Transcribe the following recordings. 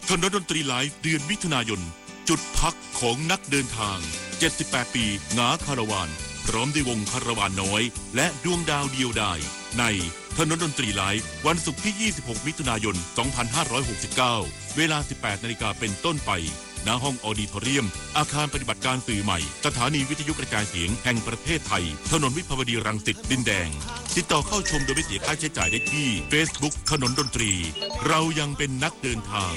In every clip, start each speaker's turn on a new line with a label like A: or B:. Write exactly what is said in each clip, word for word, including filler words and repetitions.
A: ถนนดนตรีไลฟ์เดือนมิถุนายนจุดพักของนักเดินทางเจ็ดสิบแปดปีงาคาราวานพร้อมด้วยวงคาราวานน้อยและดวงดาวเดียวดายในถนนดนตรีไลฟ์วันศุกร์ที่ยี่สิบหกมิถุนายนสองพันห้าร้อยหกสิบเก้าเวลา สิบแปดนาฬิกาเป็นต้นไปณห้องออดิทอเรียมอาคารปฏิบัติการสื่อใหม่สถานีวิทยุกระจายเสียงแห่งประเทศไทยถนนวิภาวดีรังสิตดินแดงติดต่อเข้าชมโดยไม่เสียค่าใช้จ่ายได้ที่ Facebook ถนนดนตรีเรายังเป็นนักเดินทาง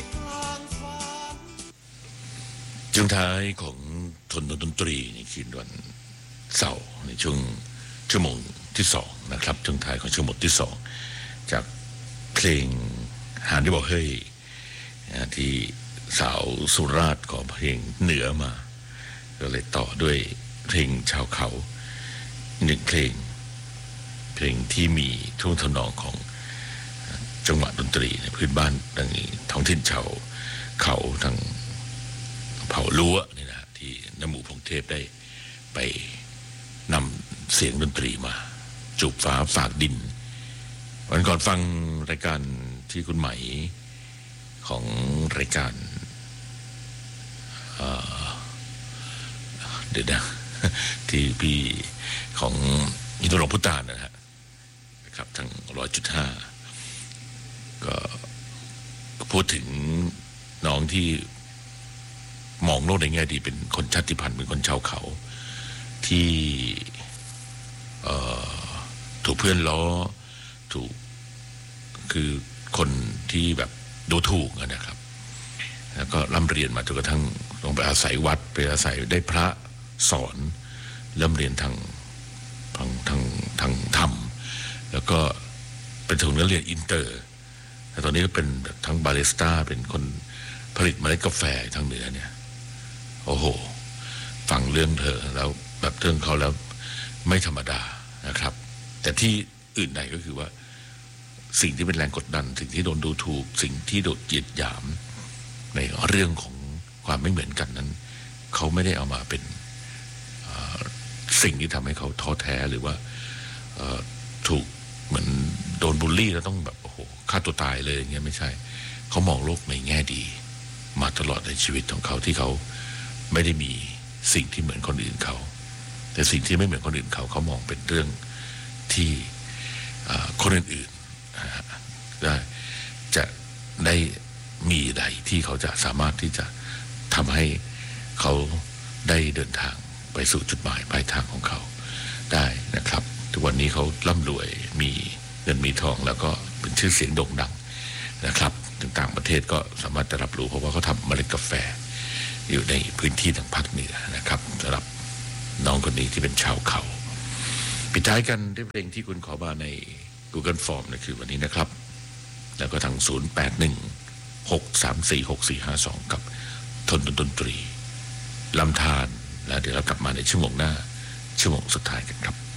B: ช่วงท้ายของถนนดนตรีในคืนวันเสาร์ในช่วงชั่วโมงที่สองนะครับช่วงท้ายของชั่วโมงที่สองจากเพลงหาได้บอกเฮ้ยที่สาวสุราษฎร์ขอเพลงเหนือมาก็เลยต่อด้วยเพลงชาวเขาหนึ่งเพลงเพลงที่มีท่วงทำนองของจังหวะดนตรีในพื้นบ้านดังนี้ท้องถิ่นชาวเขาทางเผ่าลั้วนี่นะที่น้ำหมู่พงเทพได้ไปนำเสียงดนตรีมาจูบฟ้าฝากดินวันก่อนฟังรายการที่คุณไหมของรายการเดี๋ยวนะที่พี่ของอินทรพุตานนะฮะนะครับทั้งร้อยจุดห้าก็พูดถึงน้องที่มองโลกในแง่ดีเป็นคนชาติพันธุ์เป็นคนชาวเขาที่ถูกเพื่อนล้อถูกคือคนที่แบบดูถูกนะครับแล้วก็ร่ำเรียนมาจนกระทั่งลงไปอาศัยวัดไปอาศัยได้พระสอนเริ่มเรียนทางทางทางทางธรรมแล้วก็เป็นถึงนักเรียนอินเตอร์แต่ตอนนี้ก็เป็นทั้งบาริสต้าเป็นคนผลิตเมล็ดกาแฟทางเหนือเนี่ยโอ้โหฟังเรื่องเธอแล้วแบบเรื่องเขาแล้วไม่ธรรมดานะครับแต่ที่อื่นใดก็คือว่าสิ่งที่เป็นแรงกดดันสิ่งที่โดนดูถูกสิ่งที่โดนเหยียดหยามในเรื่องของความไม่เหมือนกันนั้นเขาไม่ได้เอามาเป็นสิ่งที่ทำให้เขาท้อแท้หรือว่าถูกเหมือนโดนบูลลี่แล้วต้องแบบโอ้โหฆ่าตัวตายเลยอย่างเงี้ยไม่ใช่เขามองโลกในแง่ดีมาตลอดในชีวิตของเขาที่เขาไม่ได้มีสิ่งที่เหมือนคนอื่นเขาแต่สิ่งที่ไม่เหมือนคนอื่นเขาเขามองเป็นเรื่องที่คนอื่นๆได้จะได้มีใดที่เขาจะสามารถที่จะทำให้เขาได้เดินทางไปสู่จุดหมายปลายทางของเขาได้นะครับทุกวันนี้เขาร่ำรวยมีเงินมีทองแล้วก็เป็นชื่อเสียงโด่งดังนะครับต่างประเทศก็สามารถจะรับรู้เพราะว่าเขาทำเมล็ดกาแฟอยู่ในพื้นที่ทางภาคเหนือนะครับสำหรับน้องคนนี้ที่เป็นชาวเขาปิดท้ายกันด้วยเพลงที่คุณขอมาใน Google Form นะคือวันนี้นะครับแล้วก็ทางศูนย์ แปด หนึ่ง หก สาม สี่ หก สี่ ห้า สองกับทนดนตรีลำธารแล้วเดี๋ยวเรากลับมาในชั่วโมงหน้าชั่วโมงสุดท้ายกันครับ